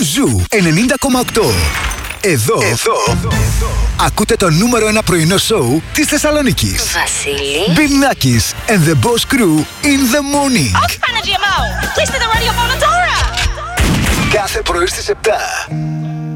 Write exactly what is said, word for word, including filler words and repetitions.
Ζου ενενήντα κόμμα οκτώ. Εδώ, εδώ, ακούτε το νούμερο ένα πρωινό σοου της Θεσσαλονίκης. Βασίλη. Μπινάκης and the Boss Crew in the morning. Off, Panagiomo! Please do the radio phone, Dora! Κάθε πρωί στις επτά.